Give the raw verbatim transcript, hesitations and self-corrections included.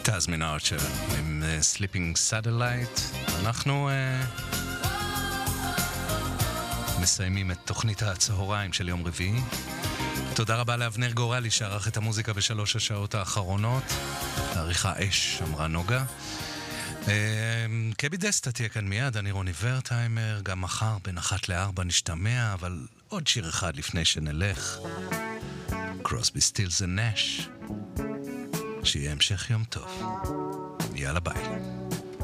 טזמן ארצ'ר עם סליפינג סאטלייט. אנחנו uh, מסיימים את תוכנית הצהריים של יום רביעי. תודה רבה לאבנר גורלי שערך את המוזיקה בשלוש השעות האחרונות. העריכה אש, אמרה נוגה. uh, קבי דסטה תהיה כאן מיד, אני רוני ורטהיימר. גם מחר בין אחת לארבע נשתמע, אבל עוד שיר אחד לפני שנלך. קרוסבי, סטילס אנד נאש. שיהיה המשך יום טוב. יאללה ביי.